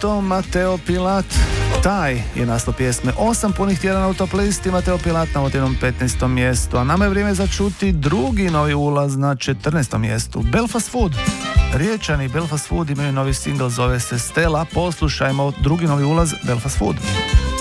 to Mateo Pilat. Taj je naslov pjesme. 8 punih tjedana u top listi, Mateo Pilat na jednom 15. mjestu, a nama je vrijeme za čuti drugi novi ulaz na 14. mjestu. Belfast Food. Riječani Belfast Food imaju novi single, zove se Stella. Poslušajmo drugi novi ulaz Belfast Food.